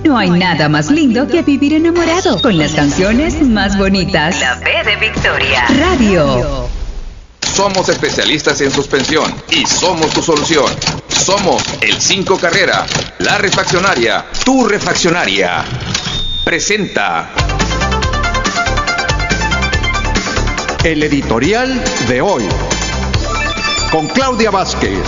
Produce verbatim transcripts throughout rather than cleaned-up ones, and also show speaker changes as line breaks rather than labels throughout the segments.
No hay nada más lindo que vivir enamorado con las canciones más bonitas. La B de Victoria Radio.
Somos especialistas en suspensión y somos tu solución. Somos el cinco Carrera, la refaccionaria, tu refaccionaria. Presenta
el editorial de hoy con Claudia Vázquez.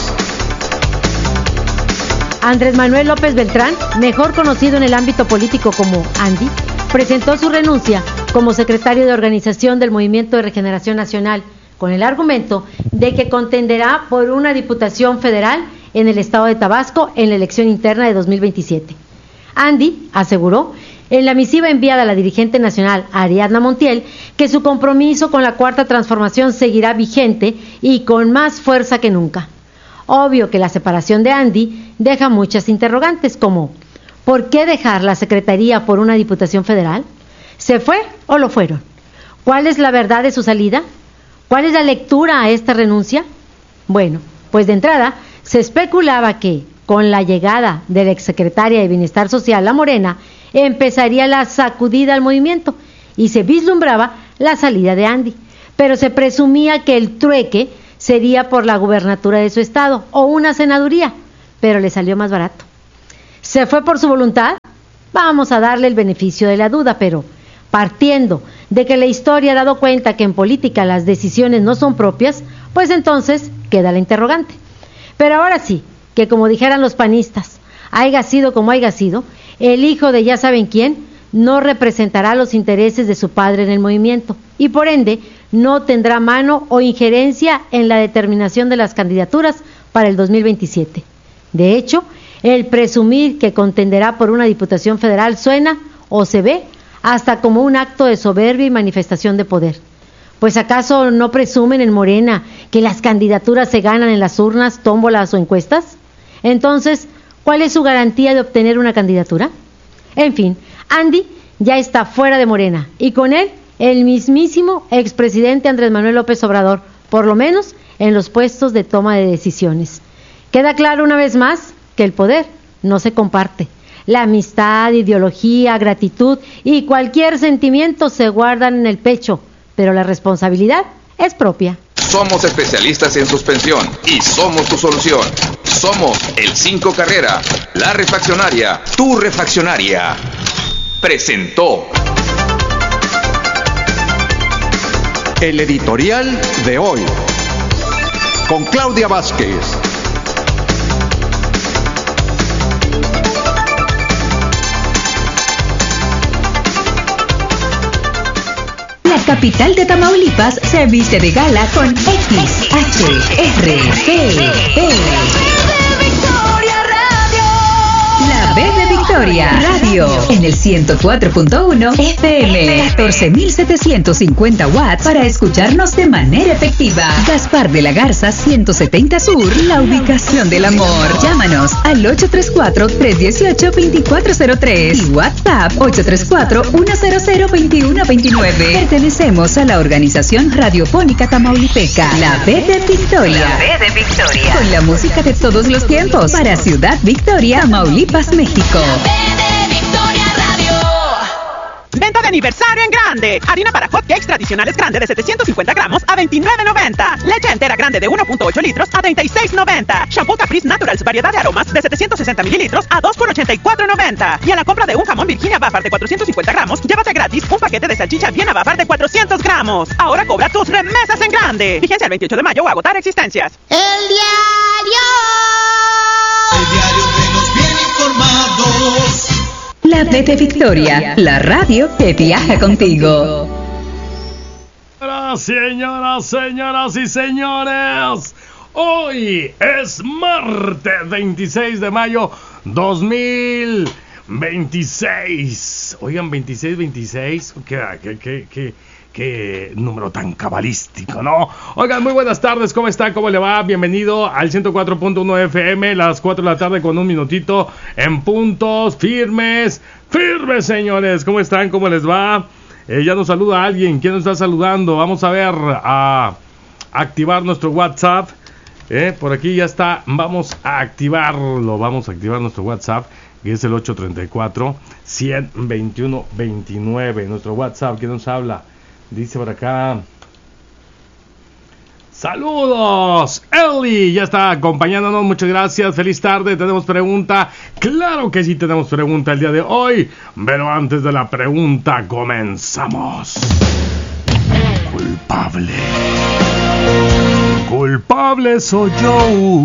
Andrés Manuel López Beltrán, mejor conocido en el ámbito político como Andy, presentó su renuncia como secretario de organización del Movimiento de Regeneración Nacional, con el argumento de que contenderá por una diputación federal en el estado de Tabasco en la elección interna de dos mil veintisiete. Andy aseguró en la misiva enviada a la dirigente nacional Ariadna Montiel que su compromiso con la Cuarta Transformación seguirá vigente y con más fuerza que nunca. Obvio que la separación de Andy deja muchas interrogantes como ¿por qué dejar la secretaría por una diputación federal? ¿Se fue o lo fueron? ¿Cuál es la verdad de su salida? ¿Cuál es la lectura a esta renuncia? Bueno, pues de entrada se especulaba que con la llegada de la exsecretaria de Bienestar Social, la Morena, empezaría la sacudida al movimiento y se vislumbraba la salida de Andy, pero se presumía que el trueque sería por la gubernatura de su estado o una senaduría, pero le salió más barato. ¿Se fue por su voluntad? Vamos a darle el beneficio de la duda, pero partiendo de que la historia ha dado cuenta que en política las decisiones no son propias, pues entonces queda la interrogante. Pero ahora sí, que como dijeran los panistas, haya sido como haya sido, el hijo de ya saben quién no representará los intereses de su padre en el movimiento y por ende no tendrá mano o injerencia en la determinación de las candidaturas para el dos mil veintisiete. De hecho, el presumir que contenderá por una diputación federal suena o se ve hasta como un acto de soberbia y manifestación de poder. Pues ¿acaso no presumen en Morena que las candidaturas se ganan en las urnas, tómbolas o encuestas? Entonces, ¿cuál es su garantía de obtener una candidatura? En fin, Andy ya está fuera de Morena y con él el mismísimo expresidente Andrés Manuel López Obrador, por lo menos en los puestos de toma de decisiones. Queda claro una vez más que el poder no se comparte. La amistad, ideología, gratitud y cualquier sentimiento se guardan en el pecho, pero la responsabilidad es propia.
Somos especialistas en suspensión y somos tu solución. Somos el cinco Carrera, la refaccionaria, tu refaccionaria. Presentó
el editorial de hoy con Claudia Vázquez.
La capital de Tamaulipas se viste de gala con X H R P E. La B de Victoria Radio en el ciento cuatro punto uno F M, catorce mil setecientos cincuenta watts para escucharnos de manera efectiva. Gaspar de la Garza ciento setenta Sur, la ubicación del amor. Llámanos al ocho tres cuatro, tres uno ocho, dos cuatro cero tres y WhatsApp ocho tres cuatro, uno cero cero, dos uno dos nueve. Pertenecemos a la organización radiofónica tamaulipeca, la B de Victoria. La B de Victoria. Con la música de todos los tiempos para Ciudad Victoria, Tamaulipas, México.
Venta de aniversario en grande. Harina para hotcakes tradicionales grande de setecientos cincuenta gramos a veintinueve noventa. Leche entera grande de uno punto ocho litros a treinta y seis noventa. Shampoo Caprice Naturals variedad de aromas de setecientos sesenta mililitros a dos por ochenta y cuatro noventa. Y a la compra de un jamón Virginia Bafar de cuatrocientos cincuenta gramos, llévate gratis un paquete de salchicha Viena Bafar de cuatrocientos gramos. Ahora cobra tus remesas en grande. Vigencia el veintiocho de mayo o agotar existencias.
El diario. El diario que nos viene informados.
La B de Victoria, la radio que viaja contigo.
Señoras, señoras y señores, hoy es martes veintiséis de mayo dos mil veintiséis. Oigan, veintiséis, veintiséis, qué, qué, qué, qué, qué número tan cabalístico, ¿no? Oigan, muy buenas tardes, ¿cómo está? ¿Cómo le va? Bienvenido al ciento cuatro punto uno F M, las cuatro de la tarde con un minutito en puntos firmes, firmes, señores. ¿Cómo están? ¿Cómo les va? Eh, ya nos saluda alguien. ¿Quién nos está saludando? Vamos a ver, a activar nuestro WhatsApp. Eh, por aquí ya está. Vamos a activarlo. Vamos a activar nuestro WhatsApp. que es el ocho tres cuatro, uno cero dos uno dos nueve. Nuestro WhatsApp, ¿quién nos habla? Dice por acá... ¡Saludos! Eli ya está acompañándonos, muchas gracias, feliz tarde, tenemos pregunta, claro que sí tenemos pregunta el día de hoy, pero antes de la pregunta comenzamos. Culpable. Culpable soy yo.